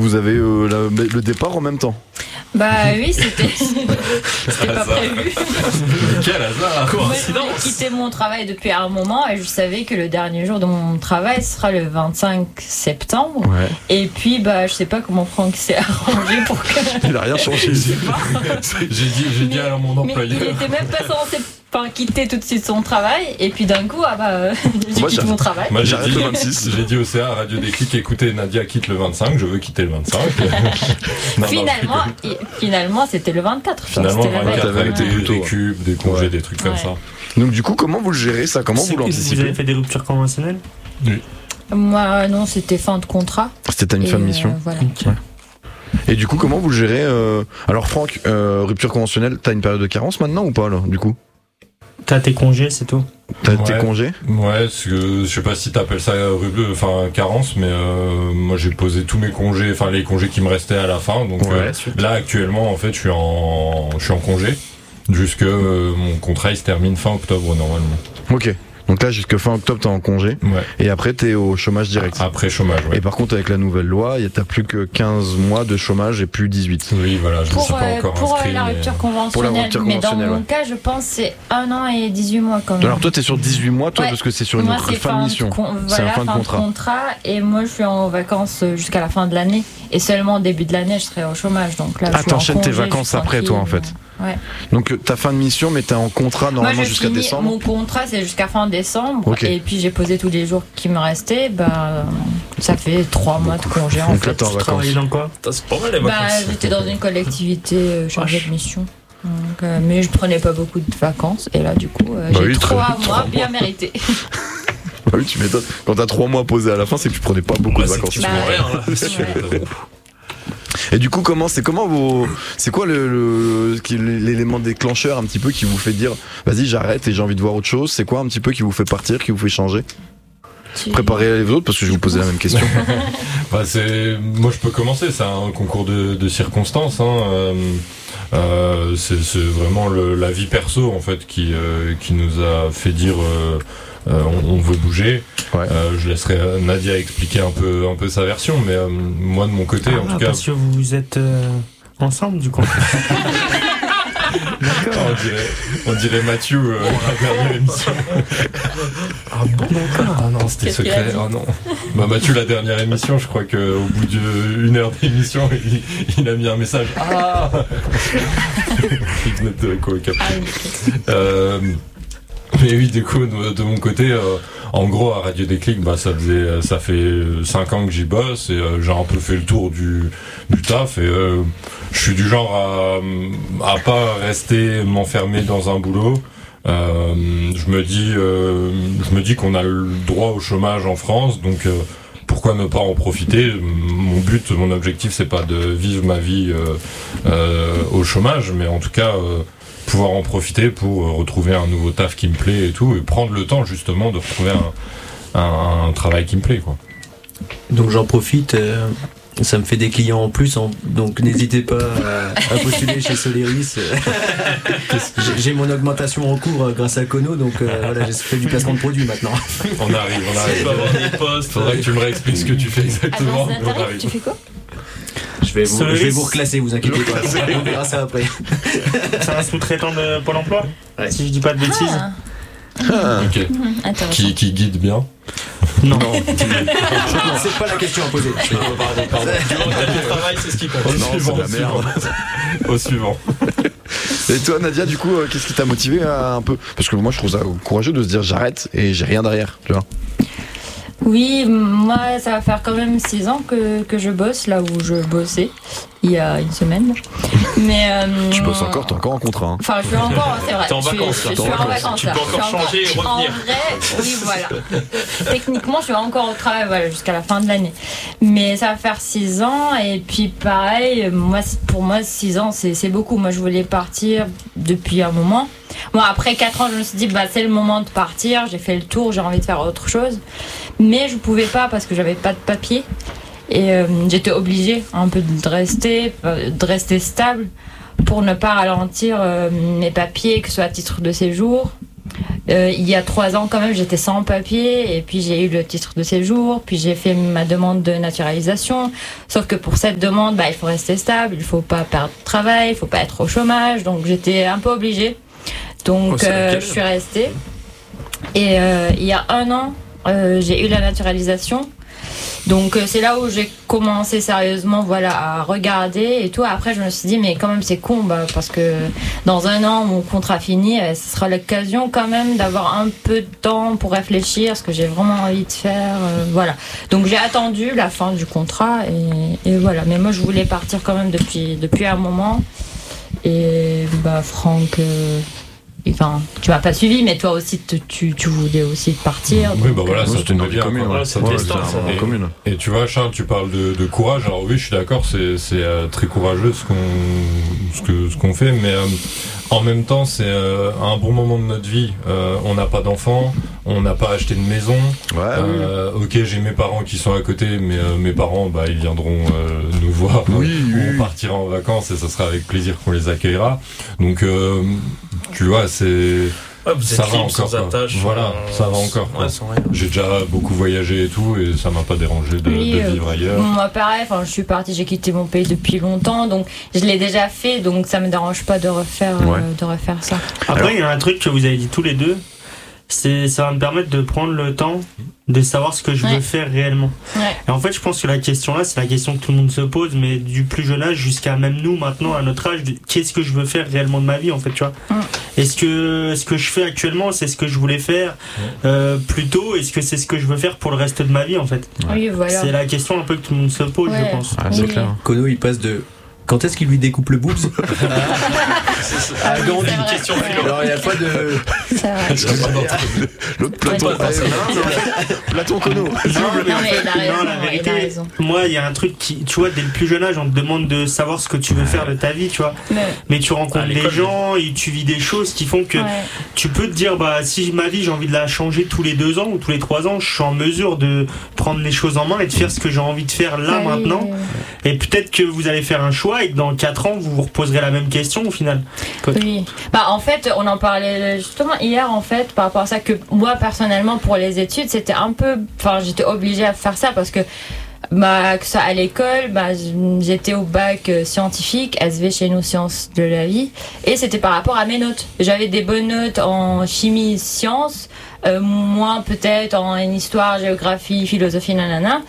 vous avez le départ en même temps. Bah oui, c'était pas prévu. Quel hasard! Moi, je voulais quitter mon travail depuis un moment et je savais que le dernier jour de mon travail sera le 25 septembre. Ouais. Et puis, je sais pas comment Franck s'est arrangé pour que. Il a rien changé. J'ai dit à mon employeur. Mais il était même pas censé quitter tout de suite son travail. Et puis d'un coup, j'ai quitté mon travail. Moi, j'arrête le 26. J'ai dit au CA Radio Déclic, écoutez, Nadia quitte le 25, je veux quitter le 25. Finalement, c'était le 24. Finalement, c'était le 24 avec plus tôt, des cubes, des congés, des trucs comme ça. Donc du coup, comment vous le gérez ça? Comment vous l'anticipez? Vous avez fait des ruptures conventionnelles? Oui. Moi, non, c'était fin de contrat. C'était une fin de mission. Voilà. Ouais. Et du coup, comment vous le gérez Alors Franck, rupture conventionnelle, t'as une période de carence maintenant ou pas là, du coup? T'as tes congés, c'est tout. T'as tes congés? Ouais, parce que je sais pas si t'appelles ça carence, mais moi j'ai posé tous mes congés, les congés qui me restaient à la fin. Donc là actuellement en fait je suis en congé jusque mon contrat il se termine fin octobre normalement. Ok. Donc là, jusque fin octobre, t'es en congé. Ouais. Et après, t'es au chômage direct. Après chômage, ouais. Et par contre, avec la nouvelle loi, t'as plus que 15 mois de chômage et plus 18. Oui, voilà, je ne suis pas encore inscrit. Pour la rupture conventionnelle. Mais dans mon cas, je pense que c'est 1 an et 18 mois quand même. Alors toi, t'es sur 18 mois, toi, parce que c'est sur une fin de mission. C'est un fin de contrat. Et moi, je suis en vacances jusqu'à la fin de l'année. Et seulement au début de l'année, je serai au chômage. Donc là, t'enchaînes tes vacances après, toi, en fait. Ouais. Donc t'as fin de mission, mais t'es en contrat normalement jusqu'à décembre. Mon contrat c'est jusqu'à fin décembre. Okay. Et puis j'ai posé tous les jours qui me restaient. Ça fait 3 mois de congé en fait. Donc là t'es en vacances. Tu dans quoi? C'est pas mal les vacances. J'étais dans une collectivité chargée de mission. Donc, mais je prenais pas beaucoup de vacances. Et là du coup j'ai 3 mois bien mérités. Bah oui, tu m'étonnes. Quand t'as 3 mois posés à la fin, c'est que tu prenais pas beaucoup de vacances. Et du coup, c'est quoi l'élément déclencheur un petit peu qui vous fait dire vas-y j'arrête et j'ai envie de voir autre chose? C'est quoi un petit peu qui vous fait partir, qui vous fait changer? Préparez les autres parce que je vais vous poser la même question. Moi je peux commencer, c'est un concours de circonstances. C'est vraiment la vie perso en fait qui nous a fait dire on veut bouger. Ouais. Je laisserai Nadia expliquer un peu sa version, mais moi de mon côté en tout cas. Parce que vous êtes ensemble du coup. D'accord. On dirait Mathieu la dernière émission. Ah bon, d'accord. Ah non, c'était secret. Ah non. Mathieu la dernière émission, je crois qu'au bout d'une heure d'émission, il a mis un message. Ah. Il venait de co-capter. Mais oui, du coup, de mon côté, en gros, à Radio Déclic, ça fait 5 ans que j'y bosse et j'ai un peu fait le tour du taf et je suis du genre à pas rester m'enfermer dans un boulot. Je me dis qu'on a le droit au chômage en France, donc pourquoi ne pas en profiter? Mon objectif, c'est pas de vivre ma vie au chômage, mais en tout cas pouvoir en profiter pour retrouver un nouveau taf qui me plaît et tout, et prendre le temps justement de retrouver un travail qui me plaît, quoi. Donc j'en profite, ça me fait des clients en plus, donc n'hésitez pas à postuler chez Soleris. J'ai mon augmentation en cours grâce à Kono, donc voilà, j'ai fait du placement de produits maintenant. On arrive. Tu vas avoir des postes. Faudrait que tu me réexpliques ce que tu fais exactement. Tu fais quoi? Je vais vous reclasser, vous inquiétez pas. On verra ça après. C'est un sous-traitant de Pôle emploi, si je dis pas de bêtises. Ok. Qui guide bien. Non. C'est pas la question à poser. Le travail, c'est ce qui compte. Au suivant. Et toi, Nadia, du coup, qu'est-ce qui t'a motivé un peu? Parce que moi, je trouve ça courageux de se dire j'arrête et j'ai rien derrière, tu vois. Oui, moi ça va faire quand même 6 ans que je bosse là où je bossais il y a une semaine. Mais tu bosses encore, t'es encore en contrat. Hein. Enfin, je suis encore, c'est vrai. T'es en vacances, je suis en vacances. Tu peux encore changer et revenir. En vrai, oui, voilà. Techniquement, je suis encore au travail, voilà, jusqu'à la fin de l'année. Mais ça va faire 6 ans et puis pareil, pour moi 6 ans c'est beaucoup. Moi, je voulais partir depuis un moment. Bon, après 4 ans, je me suis dit c'est le moment de partir. J'ai fait le tour, j'ai envie de faire autre chose. Mais je pouvais pas parce que j'avais pas de papier. Et j'étais obligée un peu de rester stable pour ne pas ralentir mes papiers, que ce soit à titre de séjour, il y a 3 ans quand même, j'étais sans papier et puis j'ai eu le titre de séjour, puis j'ai fait ma demande de naturalisation. Sauf que pour cette demande, il faut rester stable, il faut pas perdre de travail, il faut pas être au chômage. Donc j'étais un peu obligée. Donc je suis restée. Et il y a 1 an, j'ai eu la naturalisation. Donc c'est là où j'ai commencé sérieusement à regarder et tout. Après je me suis dit mais quand même c'est con parce que dans 1 an mon contrat fini, ce sera l'occasion quand même d'avoir un peu de temps pour réfléchir ce que j'ai vraiment envie de faire. Voilà. Donc j'ai attendu la fin du contrat et voilà. Mais moi je voulais partir quand même depuis un moment. Et Franck... Enfin, tu m'as pas suivi, mais toi aussi, tu voulais aussi partir. Oui, voilà, ça te met bien. Commune. Et tu vois, Charles, tu parles de courage. Alors oui, je suis d'accord, c'est très courageux ce qu'on fait, mais en même temps, c'est à un bon moment de notre vie. On n'a pas d'enfants, on n'a pas acheté de maison. Ok, j'ai mes parents qui sont à côté, mais mes parents, ils viendront nous voir. On partira en vacances et ça sera avec plaisir qu'on les accueillera. Donc, tu vois, c'est... vous ça êtes va libre, encore. sans attache. Voilà, ça va encore. J'ai déjà beaucoup voyagé et tout, et ça m'a pas dérangé de vivre ailleurs. Moi, pareil, je suis partie, j'ai quitté mon pays depuis longtemps, donc je l'ai déjà fait, donc ça me dérange pas de refaire ça. Après, il y a un truc que vous avez dit tous les deux, ça va me permettre de prendre le temps de savoir ce que je veux faire réellement. Et en fait, je pense que la question là, c'est la question que tout le monde se pose, mais du plus jeune âge jusqu'à même nous maintenant à notre âge, qu'est-ce que je veux faire réellement de ma vie en fait, tu vois. Est-ce que ce que je fais actuellement, c'est ce que je voulais faire plus tôt? Est-ce que c'est ce que je veux faire pour le reste de ma vie en fait? Oui, voilà. C'est la question un peu que tout le monde se pose, je pense. C'est clair. Kono, il passe de... Quand est-ce qu'il lui découpe le boobs Gandhi, une question philo. Alors il n'y a pas de... L'autre Platon. Platon Kono. Non, mais la vérité, moi, il y a un truc qui, tu vois, dès le plus jeune âge, on te demande de savoir ce que tu veux faire de ta vie, tu vois. Mais tu rencontres des gens et tu vis des choses qui font que tu peux te dire, si ma vie, j'ai envie de la changer tous les 2 ans ou tous les 3 ans, je suis en mesure de prendre les choses en main et de faire ce que j'ai envie de faire là, maintenant. Et peut-être que vous allez faire un choix et que dans 4 ans vous vous reposerez la même question au final. Oui. En fait, on en parlait justement hier en fait par rapport à ça, que moi personnellement pour les études c'était un peu, j'étais obligée à faire ça parce que que ça à l'école, j'étais au bac scientifique, SV chez nous sciences de la vie, et c'était par rapport à mes notes. J'avais des bonnes notes en chimie, sciences, moins peut-être en histoire, géographie, philosophie, nanana.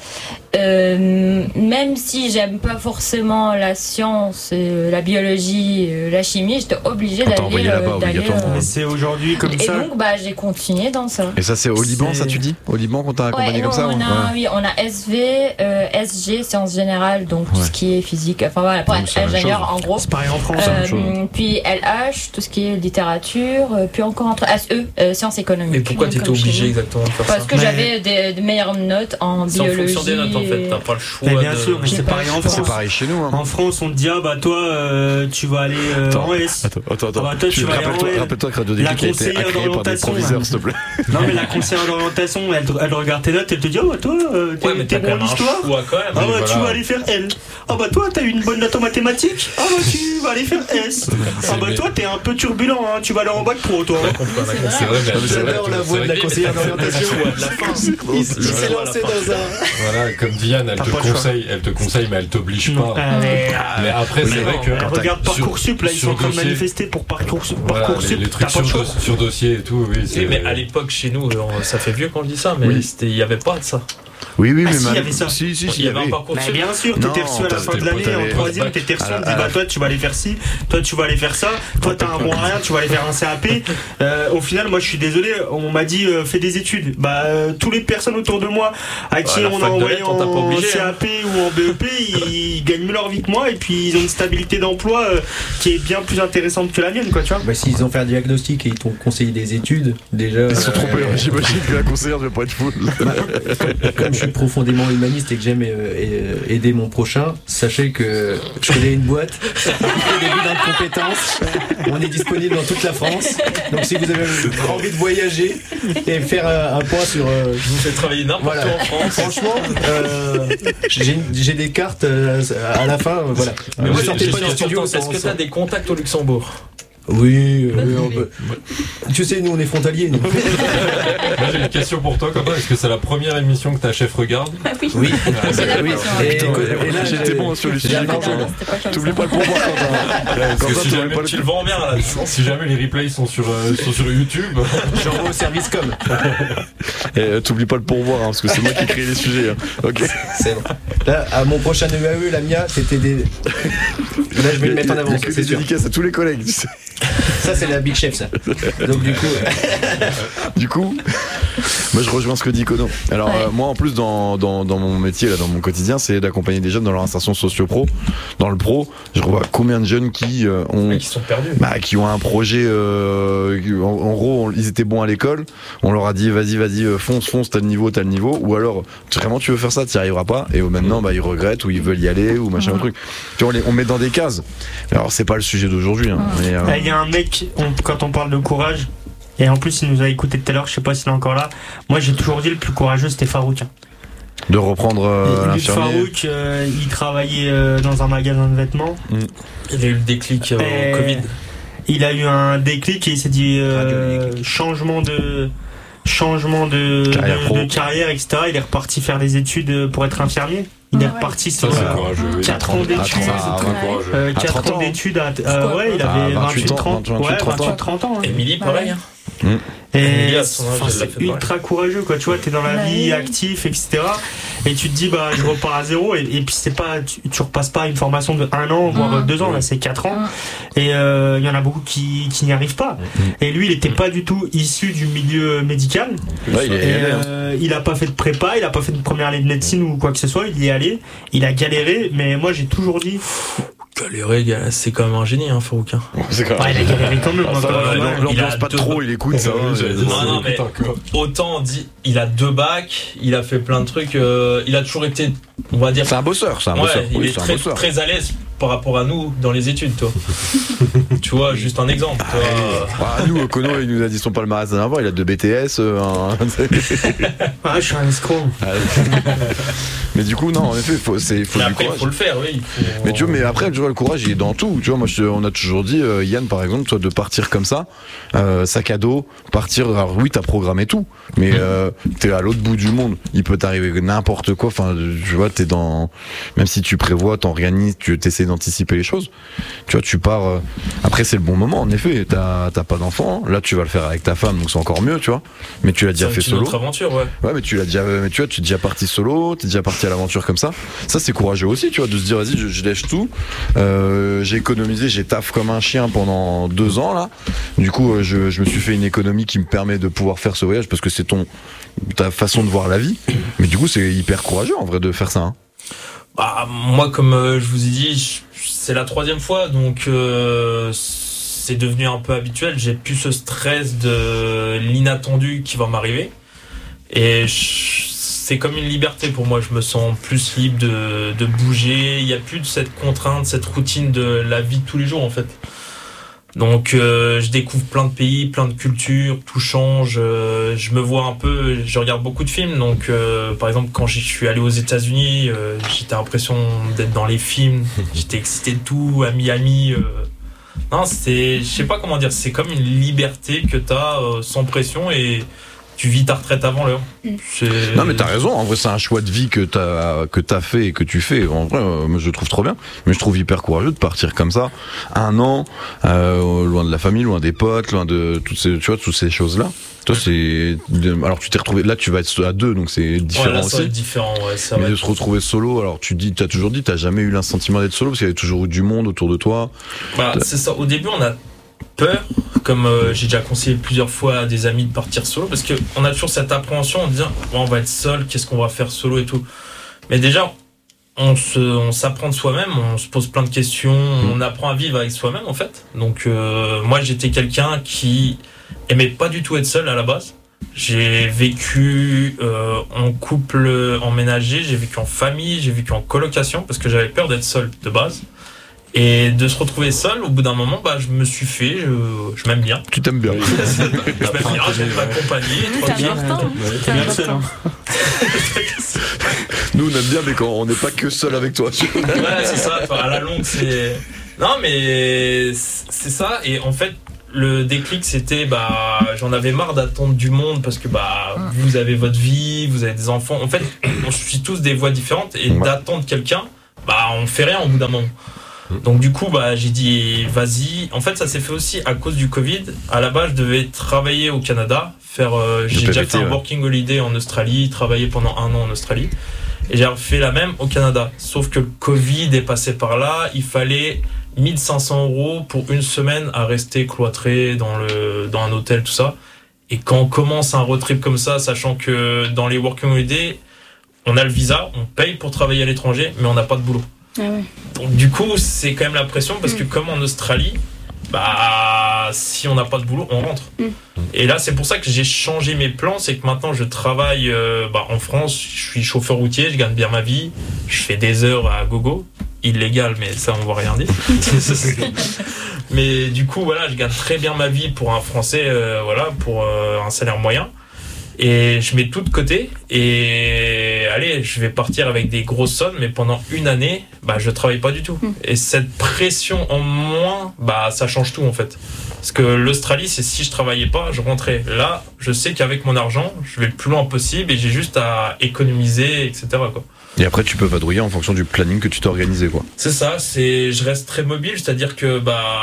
Même si j'aime pas forcément la science, la biologie, la chimie, j'étais obligée d'aller Mais c'est aujourd'hui comme ça. Et donc j'ai continué dans ça. Et ça c'est au Liban, ça tu dis? Au Liban qu'on t'a accompagné comme ça? On a SV, SG, sciences générales, donc tout ce qui est physique, pour être ingénieur en gros. C'est pareil en France. Puis LH, tout ce qui est littérature, puis encore entre SE, sciences économiques. Mais pourquoi t'étais obligé exactement de faire ça? Parce que j'avais des meilleures notes en biologie. C'est en fonction des notes en fait, t'as pas le choix. Bien sûr, mais c'est pareil en France. C'est pareil chez nous. En France, on te dit toi tu vas aller en S. Attends. Toi, tu vas aller en S. Rappelle-toi que Radio Déclic a été créé par des proviseurs, s'il te plaît. Non, mais la conseillère d'orientation, elle regarde tes notes, elle te dit toi, t'es bon en histoire. Tu vas aller faire L. Toi, t'as eu une bonne note en mathématiques. Tu vas aller faire S. Toi, t'es un peu turbulent, tu vas aller en bac pro, toi. C'est vrai, J'adore la voix de la conseillère d'orientation. Il s'est lancé dans un... Voilà, comme Diane, elle te conseille, mais elle t'oblige pas. Mais après, c'est vrai que... Regarde Parcoursup, là, ils sont en train de manifester pour Parcoursup. Les trucs sur dossier et tout, oui. Mais à l'époque, chez nous, ça fait vieux quand on dit ça, mais il n'y avait pas de ça. Oui, mais il y avait ça. Si, il y avait un parcours. Mais bien sûr, t'étais reçu à la fin de l'année, en troisième, t'étais reçu, on te dit toi tu vas aller faire ci, toi tu vas aller faire ça, toi t'as un bon à rien, tu vas aller faire un CAP. Au final, moi je suis désolé, on m'a dit fais des études. Toutes les personnes autour de moi à qui on a envoyé en CAP ou en BEP, ils gagnent mieux leur vie que moi et puis ils ont une stabilité d'emploi qui est bien plus intéressante que la mienne, quoi, tu vois. S'ils ont fait un diagnostic et ils t'ont conseillé des études, déjà. Ils sont trompés, j'imagine que la conseillère devait pas être full. Comme je suis profondément humaniste et que j'aime aider mon prochain, sachez que je connais une boîte qui fait des bilans de compétences. On est disponible dans toute la France. Donc si vous avez envie de voyager et faire un point sur... je vous fais travailler n'importe où en France. Franchement, j'ai des cartes à la fin. Voilà. Mais vous sortez pas du studio. Est-ce que tu as des contacts au Luxembourg? Oui, tu sais, nous on est frontaliers. Nous. Moi j'ai une question pour toi, Quentin. Est-ce que c'est la première émission que ta chef regarde? Oui. Et là j'étais bon sur le sujet. T'oublies pas le pourboire, Quentin. Si jamais tu le vends bien là. Si jamais les replays sont sur YouTube, j'envoie au service com. Et t'oublies pas le pourboire, parce que c'est moi qui crée les sujets. Ok. C'est bon. Là, à mon prochain EAE, la Mia, c'était des. Là, je vais le mettre en avant. C'est sûr. Dédicace à tous les collègues. Ça, c'est la Big Chef, ça. Donc, du coup, moi, je rejoins ce que dit Kono. Alors, moi, en plus, dans mon métier, là, dans mon quotidien, c'est d'accompagner des jeunes dans leur insertion socio-pro. Dans le pro, je revois combien de jeunes qui sont perdus. Qui ont un projet. En gros, ils étaient bons à l'école. On leur a dit, vas-y, fonce, t'as le niveau. Ou alors, vraiment, tu veux faire ça, t'y arriveras pas. Et maintenant, ils regrettent ou ils veulent y aller ou machin, truc. Tu vois, on met dans des cases. Alors, c'est pas le sujet d'aujourd'hui. Hein, mais, il y a un mec, quand on parle de courage, et en plus il nous a écouté tout à l'heure, je sais pas s'il est encore là. Moi j'ai toujours dit le plus courageux c'était Farouk. De reprendre l'infirmier. Farouk, il travaillait dans un magasin de vêtements. Il a eu le déclic au Covid. Il a eu un déclic et il s'est dit changement de carrière, etc. Il est reparti faire des études pour être infirmier. Il est reparti sur 4 ans d'études. 4 ans d'études. Il avait 28-30 ans. Émilie, pareil. Et c'est ultra courageux, quoi. Tu vois, t'es dans la vie, actif, etc. Et tu te dis, je repars à zéro. Et puis, c'est pas, tu repasses pas une formation de 1 an, voire 2 ans. Là, c'est 4 ans. Et il y en a beaucoup qui n'y arrivent pas. Et lui, il était pas du tout issu du milieu médical. Il a pas fait de prépa, il a pas fait de première année de médecine ou quoi que ce soit. Il y est allé, il a galéré. Mais moi, j'ai toujours dit. Galérer, c'est quand même un génie, Farouk. C'est quand même. Il a galéré quand même. L'ambiance pas trop, il écoute ça. Non, mais autant on dit, il a 2 bacs, il a fait plein de trucs, il a toujours été, on va dire. C'est un bosseur, il est très à l'aise par rapport à nous dans les études, toi. Tu vois, juste un exemple. Nous, Kono, il nous a dit son palmarès avant, il a 2 BTS. Je suis un escroc. Mais du coup, non, en effet, il faut du courage. Il faut le faire, oui. Mais après, tu vois, le courage, il est dans tout. Tu vois, moi, on a toujours dit, Yann, par exemple, toi, de partir comme ça, sac à dos, partir. Alors oui, t'as programmé tout, mais t'es à l'autre bout du monde. Il peut t'arriver n'importe quoi. Enfin, tu vois, t'es dans. Même si tu prévois, t'organises, tu t'essaies d'anticiper les choses. Tu vois, tu pars. Après, c'est le bon moment, en effet. T'as pas d'enfant. Là, tu vas le faire avec ta femme, donc c'est encore mieux, tu vois. Mais tu l'as déjà fait solo. C'est une autre aventure, ouais. Ouais, mais tu l'as déjà. Mais tu vois, tu es déjà parti solo, t'es déjà parti à l'aventure comme ça. Ça, c'est courageux aussi, tu vois, de se dire, vas-y, je lèche tout. J'ai économisé, j'ai taf comme un chien pendant 2 ans là. Du coup, je me suis fait une économie qui me permet de pouvoir faire ce voyage parce que c'est ta façon de voir la vie. Mais du coup, c'est hyper courageux en vrai de faire ça. Moi, comme je vous ai dit, c'est la 3e fois, donc c'est devenu un peu habituel. J'ai plus ce stress de l'inattendu qui va m'arriver. Et c'est comme une liberté pour moi. Je me sens plus libre de bouger. Il n'y a plus de cette contrainte, cette routine de la vie de tous les jours, en fait. Donc, je découvre plein de pays, plein de cultures, tout change. Je me vois un peu, je regarde beaucoup de films. Donc, par exemple, quand je suis allé aux États-Unis, j'étais l'impression d'être dans les films. J'étais excité de tout, à Miami. Non, je sais pas comment dire. C'est comme une liberté que t'as sans pression et tu vis ta retraite avant l'heure. Non mais t'as raison, en vrai c'est un choix de vie que t'as fait et que tu fais. En vrai, je le trouve trop bien. Mais je trouve hyper courageux de partir comme ça, 1 an, loin de la famille, loin des potes, loin de toutes ces choses-là. Toi, alors tu t'es retrouvé, là tu vas être à 2, donc c'est différent aussi. Ça va être différent, mais de se retrouver solo, alors t'as toujours dit, t'as jamais eu l'insentiment d'être solo parce qu'il y avait toujours eu du monde autour de toi. C'est ça, au début on a peur, comme j'ai déjà conseillé plusieurs fois à des amis de partir solo, parce qu'on a toujours cette appréhension en disant on va être seul, qu'est-ce qu'on va faire solo et tout. Mais déjà, on s'apprend de soi-même, on se pose plein de questions, on apprend à vivre avec soi-même en fait. Donc moi j'étais quelqu'un qui aimait pas du tout être seul à la base. J'ai vécu en couple emménagé, j'ai vécu en famille, j'ai vécu en colocation parce que j'avais peur d'être seul de base. Et de se retrouver seul, au bout d'un moment, je me suis fait, je m'aime bien. Tu t'aimes bien. Je m'aime bien, j'aime m'accompagner. T'es bien seul. Nous, on aime bien, mais quand on n'est pas que seul avec toi. Ouais, c'est ça. À la longue, Non, mais c'est ça. Et en fait, le déclic, c'était j'en avais marre d'attendre du monde parce que vous avez votre vie, vous avez des enfants. En fait, on suit tous des voies différentes et d'attendre quelqu'un, on fait rien au bout d'un moment. Donc du coup, j'ai dit vas-y. En fait, ça s'est fait aussi à cause du Covid. À la base, je devais travailler au Canada, j'ai déjà fait un working holiday en Australie, travailler pendant 1 an en Australie. Et j'ai fait la même au Canada. Sauf que le Covid est passé par là. Il fallait 1 500 € pour une semaine à rester cloîtré dans un hôtel, tout ça. Et quand on commence un road trip comme ça, sachant que dans les working holiday, on a le visa, on paye pour travailler à l'étranger, mais on n'a pas de boulot. Ah ouais. Donc du coup, c'est quand même la pression parce que comme en Australie, si on n'a pas de boulot, on rentre. Et là, c'est pour ça que j'ai changé mes plans, c'est que maintenant je travaille en France, je suis chauffeur routier, je gagne bien ma vie, je fais des heures à gogo, illégal, mais ça on va rien dire. Mais du coup, voilà, je gagne très bien ma vie pour un Français, pour un salaire moyen. Et je mets tout de côté et allez, je vais partir avec des grosses sommes, mais pendant 1 année, je travaille pas du tout. Et cette pression en moins, ça change tout en fait. Parce que l'Australie, c'est si je travaillais pas, je rentrais. Là, je sais qu'avec mon argent, je vais le plus loin possible et j'ai juste à économiser, etc. quoi. Et après, tu peux vadrouiller en fonction du planning que tu t'es organisé, quoi. C'est ça, je reste très mobile, c'est-à-dire que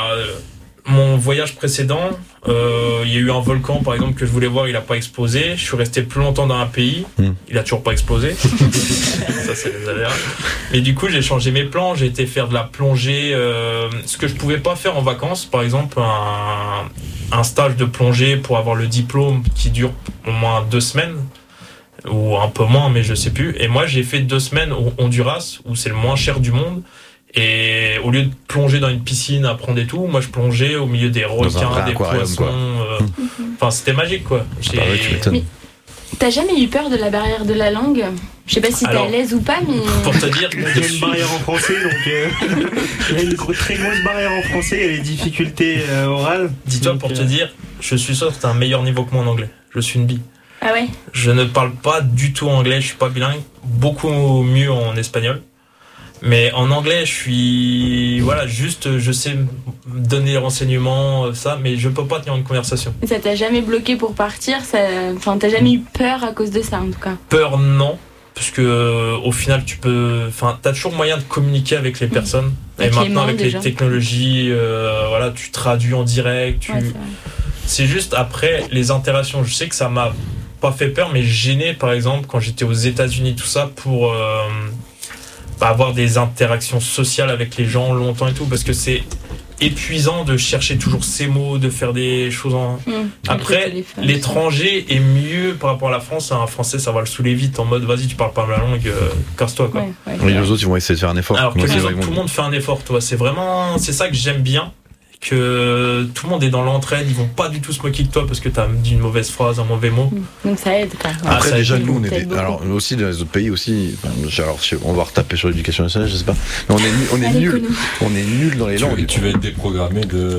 mon voyage précédent, il y a eu un volcan par exemple que je voulais voir, il a pas explosé. Je suis resté plus longtemps dans un pays, il a toujours pas explosé. Ça c'est les aléas. Mais du coup j'ai changé mes plans, j'ai été faire de la plongée, ce que je pouvais pas faire en vacances, par exemple un stage de plongée pour avoir le diplôme qui dure au moins 2 semaines. Ou un peu moins, mais je sais plus. Et moi j'ai fait 2 semaines au Honduras où c'est le moins cher du monde. Et au lieu de plonger dans une piscine, apprendre et tout, moi je plongeais au milieu des requins, des poissons. Enfin, c'était magique quoi. Mais t'as jamais eu peur de la barrière de la langue ? Je sais pas si t'es à l'aise ou pas, mais. Pour te dire, il y a une barrière en français, donc il y a une très grosse barrière en français, il y a les difficultés orales. Dis-toi, pour te dire, je suis sûr que t'as un meilleur niveau que moi en anglais. Je suis une bille. Ah ouais ? Je ne parle pas du tout anglais, je suis pas bilingue, beaucoup mieux en espagnol. Mais en anglais, je suis je sais donner les renseignements, ça, mais je peux pas tenir une conversation. Ça t'a jamais bloqué pour partir ? T'as jamais eu peur à cause de ça en tout cas ? Peur, non, parce que au final, t'as toujours moyen de communiquer avec les personnes. Et maintenant, avec les technologies, tu traduis en direct. C'est juste après les interactions. Je sais que ça m'a pas fait peur, mais gêné par exemple quand j'étais aux États-Unis, tout ça pour avoir des interactions sociales avec les gens longtemps et tout, parce que c'est épuisant de chercher toujours ces mots, de faire des choses en... Après, l'étranger est mieux par rapport à la France. Un Français, ça va le saouler vite en mode vas-y, tu parles pas ma langue, casse-toi quoi. Et les autres, ils vont essayer de faire un effort. Alors que les autres, tout le monde fait un effort, toi. C'est ça que j'aime bien. Que tout le monde est dans l'entraide, ils vont pas du tout se moquer de toi parce que t'as dit une mauvaise phrase, un mauvais mot. Donc ça aide quoi. Après déjà nous on est alors aussi dans les autres pays aussi, on va retaper sur l'éducation nationale, je sais pas. Mais on est nul dans les langues. Tu vas être déprogrammé de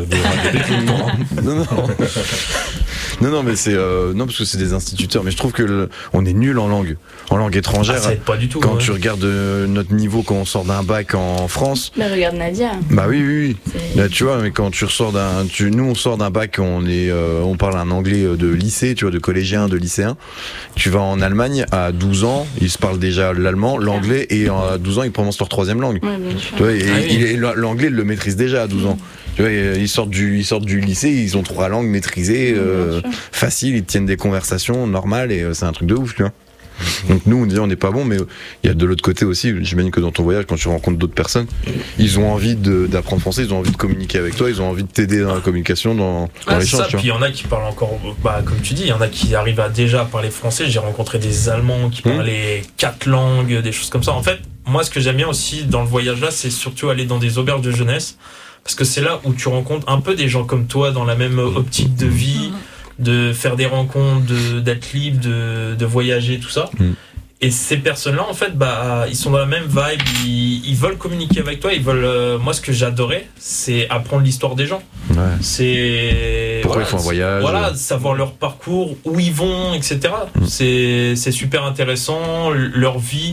Non mais c'est non parce que c'est des instituteurs, mais je trouve que on est nul en langue étrangère. Ça aide pas du tout. Quand tu regardes notre niveau quand on sort d'un bac en France. Mais regarde Nadia. Bah oui. Là, tu vois, mais quand tu ressors nous on sort d'un bac, on parle un anglais de lycée, tu vois, de collégien, de lycéen. Tu vas en Allemagne à 12 ans, ils se parlent déjà l'allemand, l'anglais, et à 12 ans ils prononcent leur 3e langue. Ouais, bien sûr. Tu vois, l'anglais ils le maîtrisent déjà à 12 ans. Tu vois, ils sortent du lycée, ils ont 3 langues maîtrisées, faciles, ils tiennent des conversations normales et c'est un truc de ouf, tu vois. Donc nous on n'est pas bon, mais il y a de l'autre côté aussi, j'imagine que dans ton voyage quand tu rencontres d'autres personnes, ils ont envie d'apprendre français, ils ont envie de communiquer avec toi, ils ont envie de t'aider dans la communication, dans l'échange. Puis il y en a qui parlent encore, comme tu dis, il y en a qui arrivent à déjà parler français. J'ai rencontré des Allemands qui parlaient 4 langues, des choses comme ça. En fait, moi ce que j'aime bien aussi dans le voyage là, c'est surtout aller dans des auberges de jeunesse, parce que c'est là où tu rencontres un peu des gens comme toi dans la même optique de vie, de faire des rencontres, d'être libre, de voyager, tout ça. Et ces personnes-là, en fait, ils sont dans la même vibe, ils veulent communiquer avec toi, ils veulent... moi, ce que j'adorais, c'est apprendre l'histoire des gens. Ouais. C'est... Pourquoi ils font un voyage. Voilà, savoir leur parcours, où ils vont, etc. C'est super intéressant, leur vie.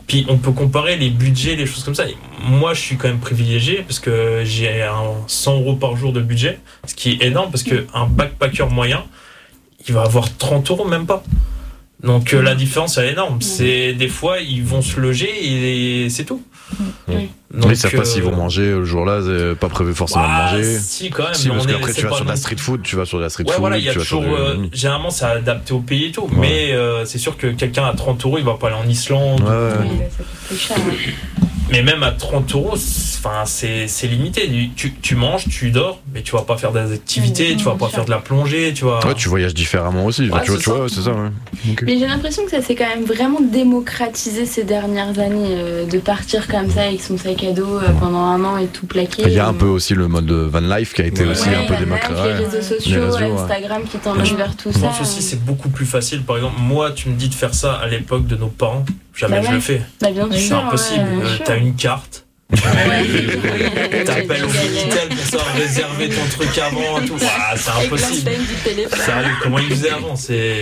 Puis on peut comparer les budgets, les choses comme ça. Et moi, je suis quand même privilégié parce que j'ai 100 € par jour de budget, ce qui est énorme parce qu'un backpacker moyen, il va avoir 30 €, même pas. Donc la différence elle est énorme. C'est des fois ils vont se loger et c'est tout. Donc, ils savent pas s'ils vont manger le jour-là, c'est pas prévu forcément de manger. Si quand même. Si, parce qu'après tu vas sur la street food, voilà, il y a toujours. Généralement c'est adapté au pays et tout, mais c'est sûr que quelqu'un à 30 €, il va pas aller en Islande. C'est cher. Mais même à 30 €, c'est limité. Tu manges, tu dors, mais tu vas pas faire des activités, tu vas pas faire de la plongée, tu vois. Ouais, tu voyages différemment aussi. Ouais, tu vois, c'est ça. Ouais. Okay. Mais j'ai l'impression que ça s'est quand même vraiment démocratisé ces dernières années, de partir comme ça avec son sac à dos pendant un an et tout plaqué. Il y a un peu aussi le mode van life qui a été aussi un peu démocratisé. Les réseaux sociaux, Instagram qui t'emmènent vers tout ça. Je pense aussi c'est beaucoup plus facile. Par exemple, moi, tu me dis de faire ça à l'époque de nos parents. Jamais je le fais. Bien sûr, c'est impossible. T'as une carte. T'appelles au Minitel pour savoir réserver ton truc avant et tout. C'est impossible. Sérieux, comment ils faisaient avant,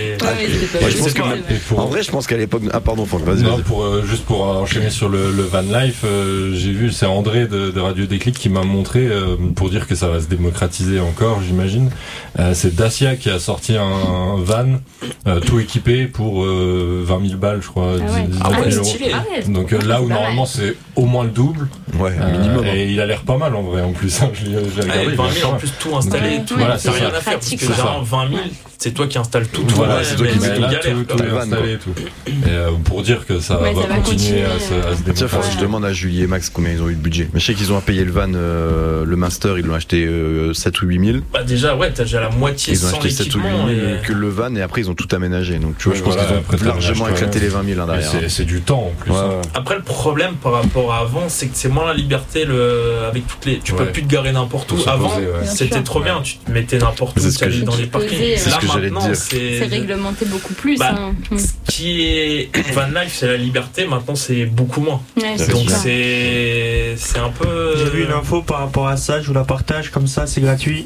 en vrai, je pense qu'à l'époque. Ah, pardon, Franck, vas-y. Juste pour enchaîner sur le van life, j'ai vu, c'est André de Radio Déclic qui m'a montré, pour dire que ça va se démocratiser encore, j'imagine. C'est Dacia qui a sorti un van tout équipé pour 20 000 balles, je crois. 10 000 €. Donc là où normalement c'est au moins le double. Ouais, minimum. Et il a l'air pas mal en vrai en plus. Je l'ai regardé. 20 000 en plus tout installé. Voilà, t'as rien à faire parce que genre 20 000, c'est toi qui installes tout. Voilà, c'est toi qui mets tout installé et tout. Et pour dire que ça va continuer à se développer. Tiens, je demande à Julie et Max combien ils ont eu de budget. Mais je sais qu'ils ont à payer le van, le Master, ils l'ont acheté 7 ou 8 000. Bah déjà, ouais, t'as déjà la moitié sans l'équipement. Ils ont acheté 7 ou 8 000 que le van et après ils ont tout aménagé. Donc tu vois, je pense qu'ils ont largement éclaté les 20 000 derrière. C'est du temps en plus. Après, le problème par rapport à avant, c'est que c'est moins la liberté avec toutes les. Tu peux plus te garer n'importe où. Avant, c'était trop bien. Tu te mettais n'importe où, tu allais dans les parkings. Là maintenant, c'est réglementé beaucoup plus. Ce qui est van life, c'est la liberté. Maintenant, c'est beaucoup moins. Donc c'est un peu. J'ai vu une info par rapport à ça. Je vous la partage comme ça, c'est gratuit.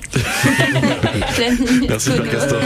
Merci Père Castor.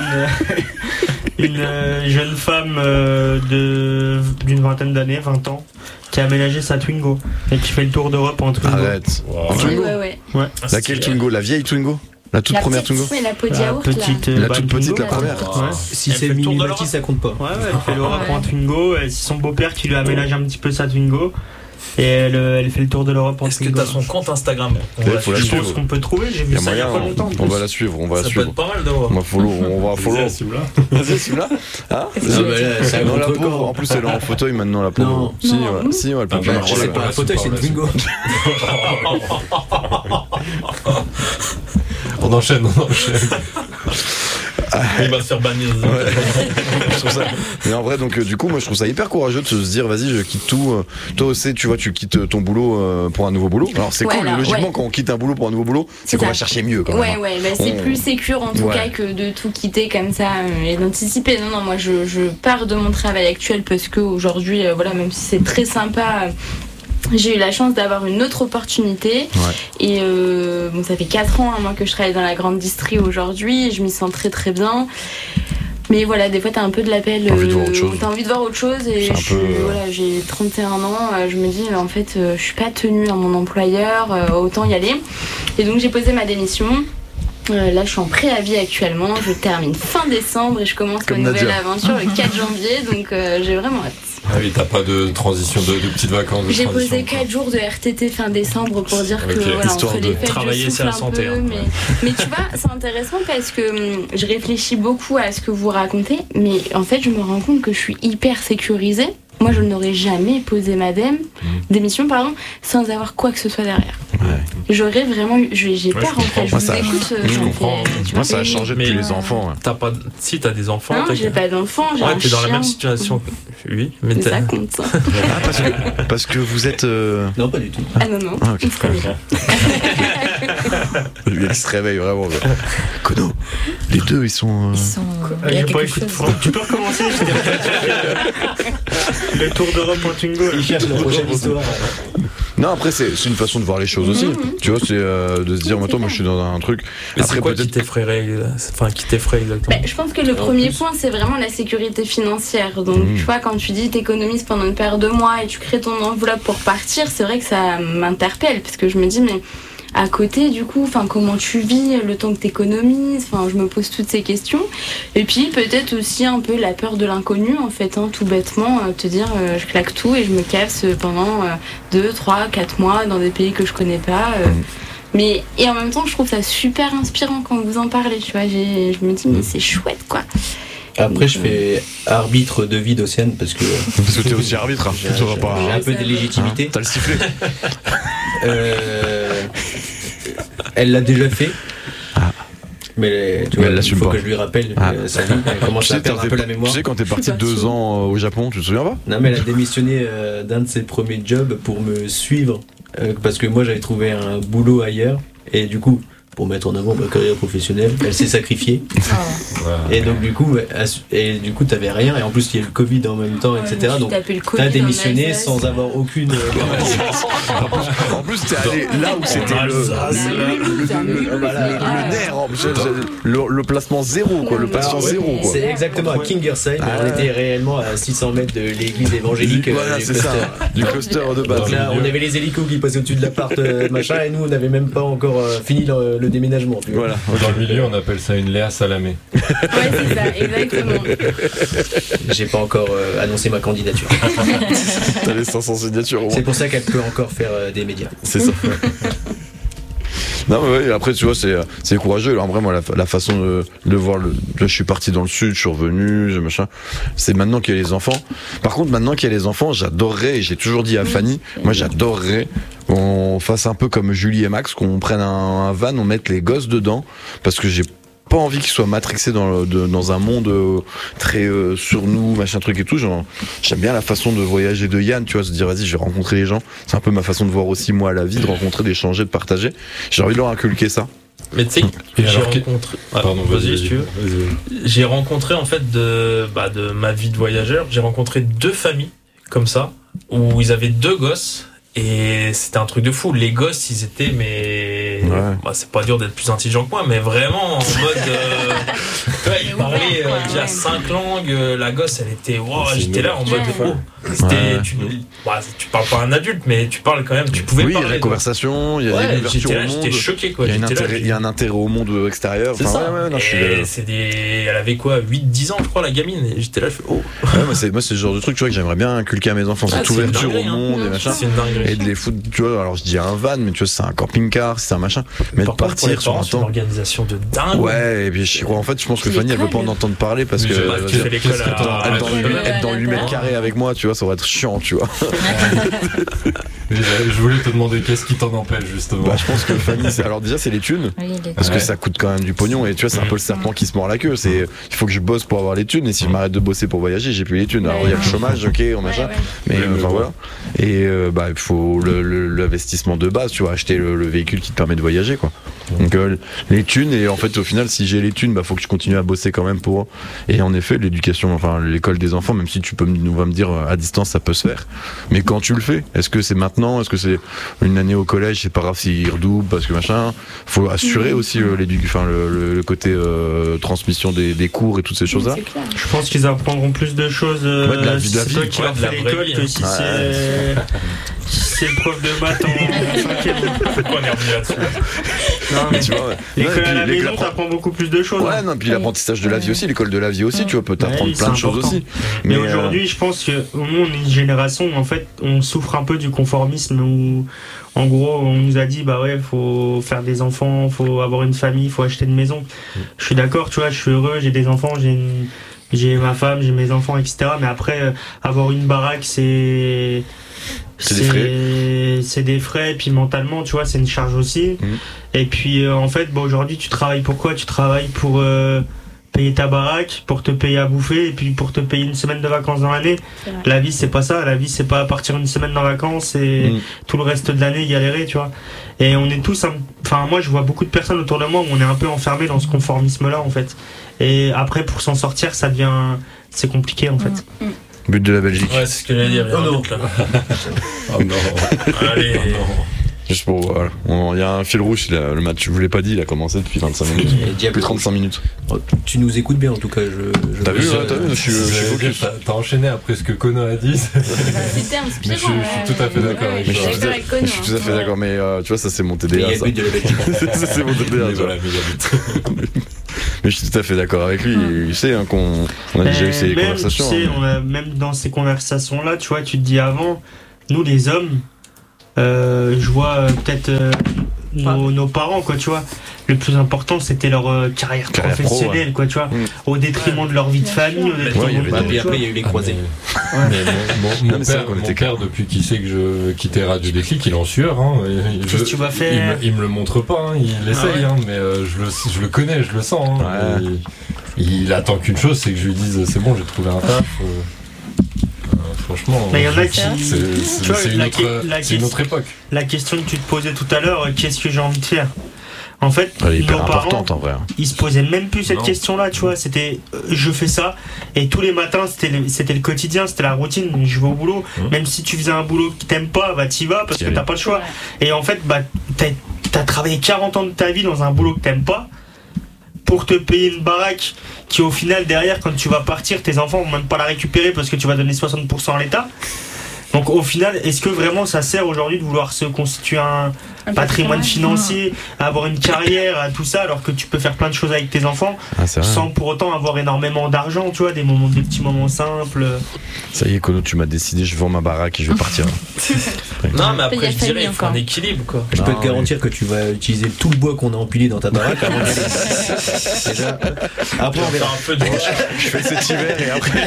Une jeune femme d'une vingtaine d'années, 20 ans, qui a aménagé sa Twingo et qui fait le tour d'Europe en Twingo. Arrête. En Twingo. Ouais. Laquelle Twingo? La vieille Twingo? La toute première Twingo? Oui, la pot de yaourt. La toute petite, la première. Si c'est mini-bâti, ça compte pas. Ouais, elle fait l'Europe en Twingo. C'est son beau-père qui lui a aménagé un petit peu sa Twingo. Et elle fait le tour de l'Europe en Est-ce que t'as son compte Instagram? Je pense qu'on peut trouver, j'ai vu ça il y a pas longtemps. On va la suivre, Ça peut être pas mal de voir. On va follow. Vas-y, celui-là. Ah, la pauvre. En plus, elle est en fauteuil maintenant, la pauvre. Si, elle peut plus marcher. C'est pas un fauteuil, c'est une Twingo. On enchaîne. Il va se faire bannir. Je trouve ça. Mais en vrai, donc du coup, moi, je trouve ça hyper courageux de se dire, vas-y, je quitte tout. Toi aussi, tu vois, tu quittes ton boulot pour un nouveau boulot. Alors c'est cool. Logiquement, quand on quitte un boulot pour un nouveau boulot, c'est qu'on va chercher mieux. Quand même. C'est plus sécure en tout cas que de tout quitter comme ça et d'anticiper. Non, moi, je pars de mon travail actuel parce que aujourd'hui, même si c'est très sympa. J'ai eu la chance d'avoir une autre opportunité et ça fait 4 ans moi que je travaille dans la grande distrie aujourd'hui et je m'y sens très très bien. Mais voilà, des fois t'as un peu de l'appel, t'as envie de voir autre chose et j'ai 31 ans, je me dis en fait je suis pas tenue à mon employeur, autant y aller. Et donc j'ai posé ma démission. Là je suis en préavis actuellement, je termine fin décembre et je commence ma nouvelle aventure le 4 janvier, donc j'ai vraiment hâte. Ah oui, t'as pas de transition, de petites vacances. J'ai posé 4 jours de RTT fin décembre pour dire que entre les fêtes travailler, je souffle un santé, peu, mais tu vois, c'est intéressant parce que je réfléchis beaucoup à ce que vous racontez, mais en fait je me rends compte que je suis hyper sécurisée. Moi, je n'aurais jamais posé ma démission, sans avoir quoi que ce soit derrière. J'aurais vraiment eu. J'ai peur en fait. Je vous écoute. Je comprends. Moi, ça a changé depuis les enfants. Si t'as des enfants. Non, j'ai pas d'enfants. J'ai un t'es dans la chien. même situation que. Oui, mais ça compte. Parce que vous êtes. Non, pas du tout. Ah non. Ah, ok. Lui, il se réveille vraiment. Kono, les deux, ils sont. J'ai pas écouté. Tu peux recommencer. Le tour d'Europe en Twingo. Il cherche la prochaine histoire. Non, après, c'est une façon de voir les choses aussi. Tu vois, c'est de se dire, moi, je suis dans un truc. Mais après, c'est quoi qui t'effraie exactement? Je pense que le premier point, c'est vraiment la sécurité financière. Donc, tu vois, quand tu dis t'économises pendant une paire de mois et tu crées ton enveloppe pour partir, c'est vrai que ça m'interpelle, parce que je me dis, mais à côté, du coup, comment tu vis le temps que t'économises, je me pose toutes ces questions. Et puis peut-être aussi un peu la peur de l'inconnu, en fait, tout bêtement, te dire je claque tout et je me casse pendant 2, 3, 4 mois dans des pays que je connais pas. Mais et en même temps, je trouve ça super inspirant quand vous en parlez, tu vois. Je me dis mais c'est chouette, quoi. Après, je fais arbitre de vie d'Océane parce que t'es aussi arbitre, hein. J'ai un peu de légitimité. T'as le sifflet. Elle l'a déjà fait. Mais tu vois, il faut pas. Que je lui rappelle sa vie. Elle commence à perdre un peu la mémoire. Tu sais, quand t'es parti 2 ans au Japon, tu te souviens pas? Non, mais elle a démissionné d'un de ses premiers jobs pour me suivre parce que moi j'avais trouvé un boulot ailleurs et du coup, pour mettre en avant ma carrière professionnelle, elle s'est sacrifiée. Et donc du coup t'avais rien et en plus il y a eu le Covid en même temps, etc. Donc t'as démissionné sans avoir aucune. En plus t'es allé là où c'était le nerf, le placement zéro, quoi, le patient zéro, quoi. C'est exactement à Kingersheim. On était réellement à 600 mètres de l'église évangélique. Voilà, c'est ça, du cluster de base. Donc là, on avait les hélicos qui passaient au-dessus de l'appart, machin, et nous on n'avait même pas encore fini le déménagement. Voilà. Dans le milieu, on appelle ça une Léa Salamé. Ouais, c'est ça, exactement. J'ai pas encore annoncé ma candidature. T'as les 500 signatures. C'est pour ça qu'elle peut encore faire des médias. C'est ça. Non mais ouais, après tu vois c'est courageux. En vrai moi la façon de voir je suis parti dans le sud, je suis revenu, machin. C'est maintenant qu'il y a les enfants. Par contre maintenant qu'il y a les enfants, j'adorerais, et j'ai toujours dit à Fanny, moi j'adorerais qu'on fasse un peu comme Julie et Max, qu'on prenne un van, on mette les gosses dedans, parce que j'ai pas envie qu'ils soient matrixés dans un monde très sur nous, machin truc et tout. J'aime bien la façon de voyager de Yann, tu vois, se dire vas-y je vais rencontrer les gens. C'est un peu ma façon de voir aussi moi la vie, de rencontrer, d'échanger, de partager. J'ai envie de leur inculquer ça. Mais tu sais, j'ai rencontré. Pardon, vas-y si tu veux. J'ai rencontré en fait de ma vie de voyageur, j'ai rencontré 2 familles comme ça où ils avaient 2 gosses. Et c'était un truc de fou. Les gosses, ils étaient, mais c'est pas dur d'être plus intelligent que moi, mais vraiment en mode ils parlaient déjà 5 langues. La gosse, elle était j'étais là en mode tu parles pas à un adulte, mais tu parles quand même, tu pouvais parler. Il y a la conversation, il y a une ouverture au monde. J'étais choqué, quoi. Il y a un intérêt au monde extérieur. C'est ça. Elle avait quoi, 8-10 ans, je crois, la gamine. Et j'étais là, je fais moi c'est ce genre de truc, tu vois, que j'aimerais bien inculquer à mes enfants, cette ouverture au monde et machin. C'est une dinguerie. Et de les foutre, tu vois, alors je dis un van, mais tu vois, c'est un camping-car, c'est un machin. Mais de partir sur un temps. C'est une organisation de dingue. Ouais, et puis je pense que Fanny, elle veut pas en entendre parler parce que être dans 8 mètres carrés avec moi, tu vois, ça va être chiant, tu vois. Je voulais te demander qu'est-ce qui t'en empêche, justement. Je pense que Fanny, alors déjà, c'est les thunes. Parce que ça coûte quand même du pognon, et tu vois, c'est un peu le serpent qui se mord la queue. Il faut que je bosse pour avoir les thunes, et si je m'arrête de bosser pour voyager, j'ai plus les thunes. Alors il y a le chômage, ok, machin. Mais enfin voilà. Et il faut l'investissement de base, tu vois, acheter le véhicule qui te permet de voyager, quoi. Donc les thunes, et en fait au final si j'ai les thunes, faut que je continue à bosser quand même pour. Et en effet l'éducation, l'école des enfants, même si tu vas me dire à distance ça peut se faire, mais quand tu le fais, est-ce que c'est maintenant, est-ce que c'est une année au collège, c'est pas grave s'ils redoublent parce que machin, faut assurer aussi le côté transmission des cours et toutes ces choses là. Je pense qu'ils apprendront plus de choses si c'est toi qui leur fais l'école que si c'est le prof de maths en 5ème. Pourquoi on est revenu là-dessus? Non, mais tu vois, l'école à la maison, t'apprends beaucoup plus de choses. Ouais, non, puis l'apprentissage de la vie aussi, l'école de la vie aussi, tu vois, peut t'apprendre plein de choses aussi. Mais aujourd'hui, je pense que nous, on est une génération où en fait, on souffre un peu du conformisme où, en gros, on nous a dit, faut faire des enfants, faut avoir une famille, faut acheter une maison. Je suis d'accord, tu vois, je suis heureux, j'ai des enfants, j'ai ma femme, j'ai mes enfants, etc. Mais après, avoir une baraque, c'est des frais, puis mentalement, tu vois, c'est une charge aussi. Et puis, en fait, aujourd'hui, tu travailles pour quoi? Tu travailles pour payer ta baraque, pour te payer à bouffer, et puis pour te payer une semaine de vacances dans l'année. La vie, c'est pas ça. La vie, c'est pas partir une semaine en vacances et tout le reste de l'année galérer, tu vois. Et on est tous, moi, je vois beaucoup de personnes autour de moi où on est un peu enfermés dans ce conformisme-là, en fait. Et après, pour s'en sortir, c'est compliqué, en fait. But de la Belgique. Ouais, c'est ce que j'allais dire. Oh non. Oh non. Allez. Juste pour, voilà. Il y a un fil rouge, le match, je vous l'ai pas dit, il a commencé depuis 25 minutes. Depuis 35 minutes. Tu nous écoutes bien en tout cas. T'as vu, je suis focus. T'as enchaîné après ce que Kono a dit. C'était inspirant. Mais je suis tout à fait d'accord avec toi. Je suis tout à fait d'accord, mais tu vois, ça c'est mon TDA. Ça, c'est mon TDA. Mais je suis tout à fait d'accord avec lui. Il sait qu'on a déjà eu ces conversations. Tu sais, même dans ces conversations-là, tu vois, tu te dis avant, nous les hommes, je vois peut-être nos parents, quoi, tu vois. Le plus important, c'était leur carrière professionnelle, pro, quoi, tu vois. Au détriment de leur vie de famille, au détriment de puis après, il y a eu les croisés. Mon père, depuis qu'il sait que je quittais Radio Déclic, il est en sueur. Hein. Qu'est-ce que tu vas faire ? Il me le montre pas, hein. Il essaye, hein, mais je le connais, je le sens. Hein. Il attend qu'une chose, c'est que je lui dise c'est bon, j'ai trouvé un taf. Franchement, mais il y en a qui. C'est une autre époque. La question que tu te posais tout à l'heure, qu'est-ce que j'ai envie de faire ? En fait, nos parents, en vrai. Ils se posaient même plus cette question-là, tu vois. C'était je fais ça, et tous les matins, c'était le quotidien, c'était la routine. Je vais au boulot, même si tu faisais un boulot que t'aimes pas, bah t'y vas parce que t'as pas le choix. Et en fait, bah t'as travaillé 40 ans de ta vie dans un boulot que t'aimes pas pour te payer une baraque qui, au final, derrière, quand tu vas partir, tes enfants vont même pas la récupérer parce que tu vas donner 60% à l'État. Donc au final, est-ce que vraiment ça sert aujourd'hui de vouloir se constituer un patrimoine financier, avoir une carrière, à tout ça, alors que tu peux faire plein de choses avec tes enfants sans pour autant avoir énormément d'argent, tu vois, des petits moments simples. Ça y est, Kono, tu m'as décidé, je vends ma baraque et je vais partir. Non, mais après, je dirais, il faut un équilibre, quoi. Je peux te garantir que tu vas utiliser tout le bois qu'on a empilé dans ta baraque avant déjà. Après, on verra un peu de je fais cet hiver et après.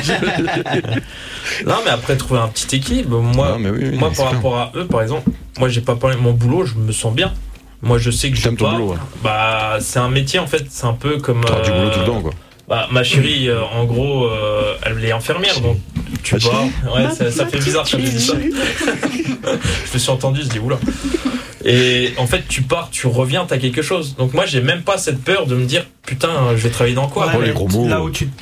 Non, mais après, trouver un petit équilibre. Moi, par rapport à eux, par exemple, moi, j'ai pas parlé de mon boulot, je me sens bien. Moi, je sais que je ton boulot, bah, c'est un métier, en fait, c'est un peu comme. T'as du boulot tout le temps, quoi. Bah, ma chérie, en gros, elle est infirmière, donc tu pars. Ouais, ça fait bizarre quand tu dis ça. Je me suis entendu, je dis oula. Et en fait, tu pars, tu reviens, t'as quelque chose. Donc moi, j'ai même pas cette peur de me dire putain, je vais travailler dans quoi. Les gros mots. Là où tu te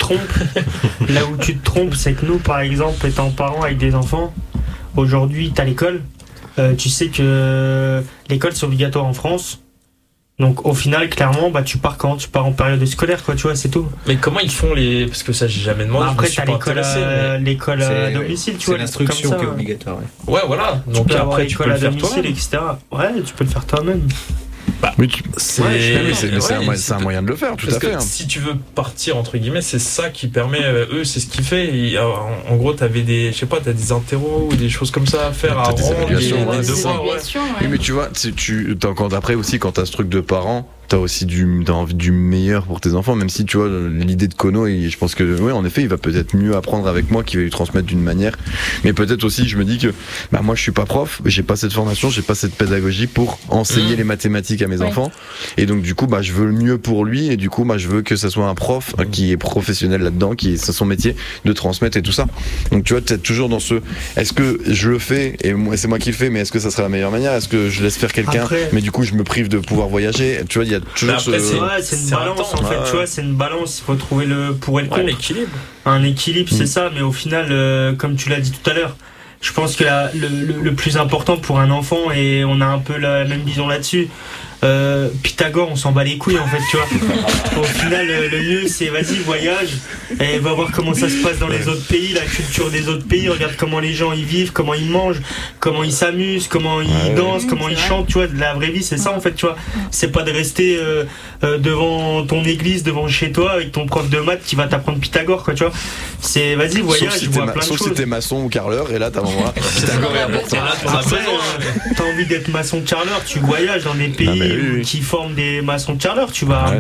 trompes, c'est que nous, par exemple, étant parents avec des enfants, aujourd'hui, t'as l'école. Tu sais que l'école c'est obligatoire en France. Donc au final, clairement, bah tu pars quand tu pars en période scolaire, quoi, tu vois, c'est tout. Mais comment ils font parce que ça j'ai jamais demandé. Après t'as l'école à domicile, tu vois. C'est l'instruction qui est obligatoire. Ouais, voilà. Donc après tu peux le faire toi-même, etc. Ouais, tu peux le faire toi-même. Bah, c'est un moyen de le faire, tout à fait. Si tu veux partir entre guillemets, c'est ça qui permet. Eux, c'est ce qui fait. En gros, t'as des interros ou des choses comme ça à faire, à rendre, des devoirs. Oui, mais tu vois, quand après aussi, quand t'as ce truc de parents, t'as aussi t'as envie du meilleur pour tes enfants, même si tu vois l'idée de Kono, et je pense que en effet il va peut-être mieux apprendre avec moi, qui va lui transmettre d'une manière, mais peut-être aussi je me dis que moi je suis pas prof, j'ai pas cette formation, j'ai pas cette pédagogie pour enseigner les mathématiques à mes enfants, et donc du coup je veux le mieux pour lui, et du coup je veux que ça soit un prof qui est professionnel là-dedans, c'est son métier de transmettre et tout ça. Donc tu vois, t'es toujours dans est-ce que je le fais et c'est moi qui le fais, mais est-ce que ça serait la meilleure manière, est-ce que je laisse faire quelqu'un mais du coup je me prive de pouvoir voyager, tu vois, il y a toujours c'est une balance en fait, tu vois, c'est une balance, il faut trouver le pour et le contre. L'équilibre. Un équilibre, c'est ça, mais au final, comme tu l'as dit tout à l'heure, je pense que le plus important pour un enfant, et on a un peu la même vision là-dessus, Pythagore, on s'en bat les couilles en fait, tu vois. Au final, le mieux c'est vas-y, voyage et va voir comment ça se passe dans les autres pays, la culture des autres pays, regarde comment les gens y vivent, comment ils mangent, comment ils s'amusent, comment ils dansent, comment ils chantent, tu vois. La vraie vie c'est ça en fait, tu vois. C'est pas de rester devant ton église, devant chez toi avec ton prof de maths qui va t'apprendre Pythagore, quoi, tu vois. C'est vas-y, voyage, vois plein de choses. Sauf si t'es maçon ou carreleur, et là t'as vraiment Pythagore est important. Après, t'as envie d'être maçon carreleur, tu voyages dans des pays qui forment des maçons de charleurs, tu vas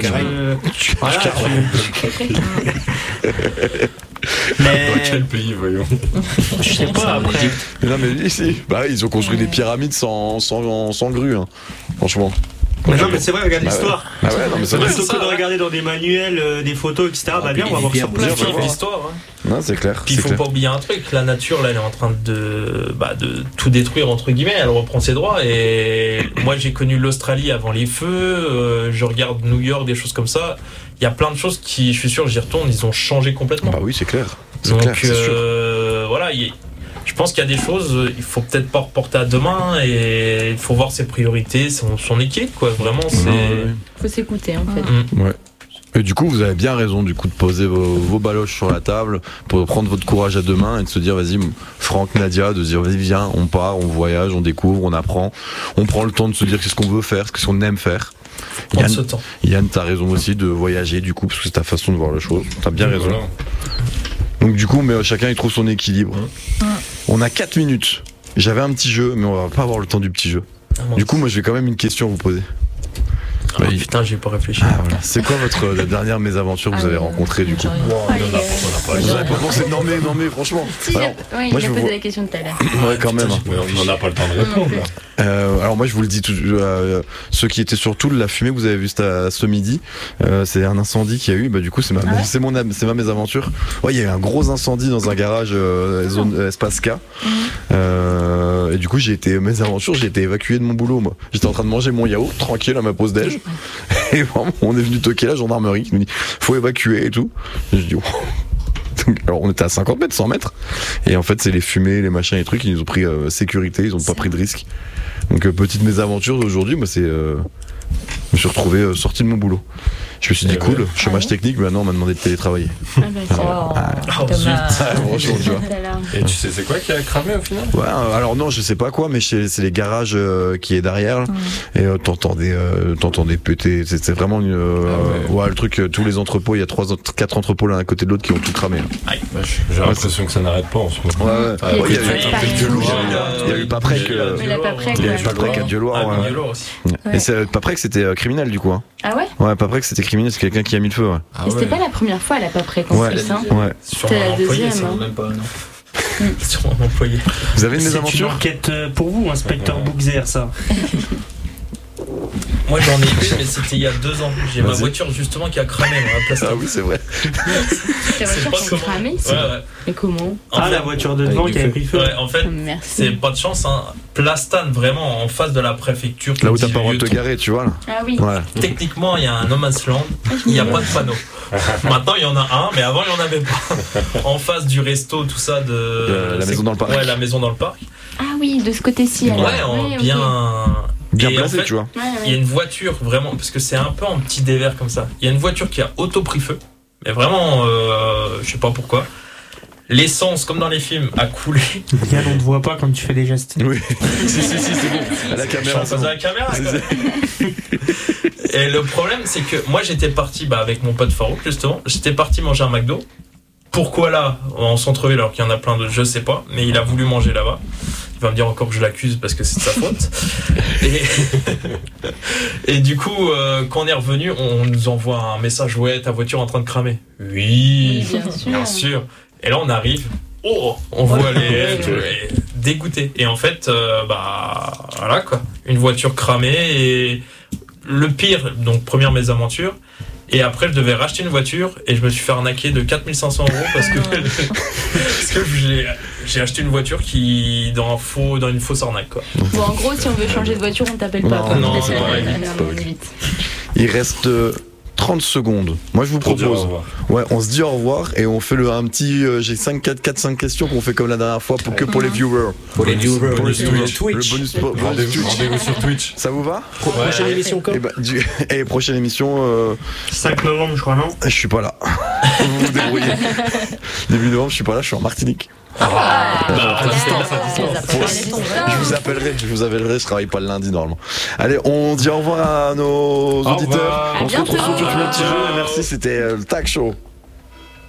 mais dans quel pays, voyons? Je sais pas, après. Non mais ici, ils ont construit des pyramides sans grue, hein. Franchement. Mais non, mais c'est vrai, regarde l'histoire. C'est plutôt que de regarder dans des manuels, des photos, etc. Bien, on va voir sur place. L'histoire. Non, c'est clair. Puis il faut pas oublier un truc, la nature là, elle est en train de tout détruire entre guillemets. Elle reprend ses droits. Et moi, j'ai connu l'Australie avant les feux. Je regarde New York, des choses comme ça. Il y a plein de choses qui, je suis sûr, j'y retourne, ils ont changé complètement. Bah oui, c'est clair. Donc c'est sûr. Voilà, je pense qu'il y a des choses, il faut peut-être pas reporter à demain et il faut voir ses priorités, son équipe, quoi. Vraiment, faut s'écouter, en fait. Ouais. Et du coup, vous avez bien raison du coup de poser vos baloches sur la table pour prendre votre courage à deux mains et de se dire vas-y, Franck, Nadia, de se dire vas-y, viens, on part, on voyage, on découvre, on apprend, on prend le temps de se dire qu'est-ce qu'on veut faire, qu'est-ce qu'on aime faire. Yann, t'as raison aussi de voyager du coup parce que c'est ta façon de voir les choses. T'as bien raison. Voilà. Donc du coup, mais chacun il trouve son équilibre. On a 4 minutes. J'avais un petit jeu, mais on va pas avoir le temps du petit jeu. Du coup, moi, j'ai quand même une question à vous poser. Putain, j'ai pas réfléchi. Voilà. C'est quoi votre dernière mésaventure que vous avez rencontrée du coup? Vous avez pas pensé? Non mais franchement. Alors, moi, il a posé la question tout à l'heure. Ouais, quand même. On n'a pas le temps de répondre. Alors moi je vous le dis, ceux qui étaient sur Toul, la fumée que vous avez vue ce midi, c'est un incendie qu'il y a eu. Bah du coup c'est ma mésaventure. Ouais, il y a eu un gros incendie dans un garage zone espace K. Et du coup j'ai été évacué de mon boulot. Moi, j'étais en train de manger mon yaourt tranquille à ma pause déj. Et vraiment, on est venu toquer la gendarmerie qui nous dit faut évacuer et tout. Et je dis wow. Alors on était à 50 mètres, 100 mètres. Et en fait c'est les fumées, les machins, les trucs, ils nous ont pris sécurité, ils ont pas pris de risque. Donc petite mésaventure d'aujourd'hui, moi c'est je me suis retrouvé sorti de mon boulot. Je me suis dit cool, chômage technique, mais maintenant on m'a demandé de télétravailler. Franchement, tu vois. Et tu sais c'est quoi qui a cramé au final? Ouais, alors non, je sais pas quoi, mais c'est les garages qui est derrière. Et t'entendais péter. C'est vraiment le truc. Tous les entrepôts, il y a 4 entrepôts l'un à côté de l'autre qui ont tout cramé. J'ai l'impression que ça n'arrête pas en ce moment. Il y a eu Paprec. Il y a eu Paprec à Dieu-Loire. Et c'est Paprec, c'était criminel du coup. Ah ouais? Ouais, Paprec, c'était criminel, c'est quelqu'un qui a mis le feu. Et c'était pas la première fois, elle a pas préconçu ça. Ouais. C'était la deuxième. Même pas, non. Sur mon employé. Vous avez une C'est mésaventure? une enquête pour vous, inspecteur Boukzer, ça. Moi j'en ai eu, mais c'était il y a 2 ans. J'ai ma voiture justement qui a cramé dans la place. Ah oui, c'est vrai. Ta voiture qui a cramé? Ouais. Mais comment? La voiture de devant qui avait pris feu. Ouais, en fait, c'est pas de chance, hein. Plastane, vraiment en face de la préfecture. Là où t'as pas le droit de te garer, tu vois là. Ah oui. Ouais. Techniquement, il y a un no man's land, il n'y a pas de panneau. Maintenant, il y en a un, mais avant, il n'y en avait pas. En face du resto, tout ça de la maison dans le parc. Ouais, la maison dans le parc. Ah oui, de ce côté-ci. Ouais, bien et placé, en fait, tu vois. Il y a une voiture vraiment, parce que c'est un peu en petit dévers comme ça. Il y a une voiture qui a auto-pris feu, mais vraiment, je sais pas pourquoi. L'essence, comme dans les films, a coulé. Yann, on te voit pas quand tu fais des gestes. Oui. si, c'est bon. À la caméra. Je suis en face de la caméra. Et le problème, c'est que moi, j'étais parti avec mon pote Farouk, justement. J'étais parti manger un McDo. Pourquoi là, en centre-ville, alors qu'il y en a plein d'autres, je sais pas. Mais il a voulu manger là-bas. Il va me dire encore que je l'accuse parce que c'est de sa faute. Et du coup, quand on est revenu, on nous envoie un message. Ouais, ta voiture est en train de cramer. Oui, bien sûr. Et là, on arrive. On voit les dégoûtés. Et en fait, voilà quoi. Une voiture cramée et le pire, donc première mésaventure. Et après, je devais racheter une voiture et je me suis fait arnaquer de 4 500 € parce que j'ai acheté une voiture qui dans une fausse arnaque quoi. Bon, en gros, si on veut changer de voiture, on t'appelle pas. Non, il reste 30 secondes. Moi je vous propose. On se dit au revoir et on fait un petit. J'ai 4-5 questions qu'on fait comme la dernière fois pour les viewers. Pour les viewers. Pour le Twitch. bonus Rendez-vous sur Twitch. Ça vous va? Prochaine émission quand? Et prochaine émission. 5 novembre, je crois, non? Je suis pas là. Vous vous débrouillez. Début novembre, je suis pas là, je suis en Martinique. À distance. Je vous appellerai, je travaille pas le lundi normalement. Allez, on dit au revoir à nos auditeurs. On se retrouve sur tout le petit jeu. Merci, c'était le Tag Show.